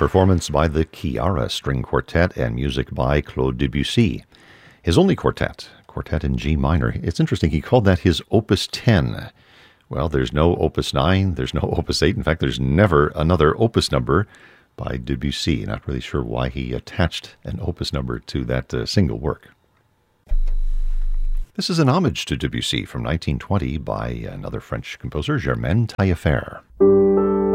performance by the Chiara String Quartet and music by Claude Debussy. His only quartet in G minor. It's interesting, he called that his Opus 10. Well, there's no Opus 9, there's no Opus 8. In fact, there's never another Opus number by Debussy. Not really sure why he attached an Opus number to that single work. This is an homage to Debussy from 1920 by another French composer, Germaine Taillefer.